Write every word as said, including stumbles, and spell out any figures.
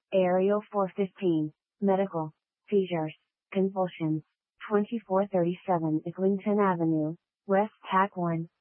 Aerial four fifteen, medical, seizures, convulsions, twenty-four thirty-seven Islington Avenue, West Tack one,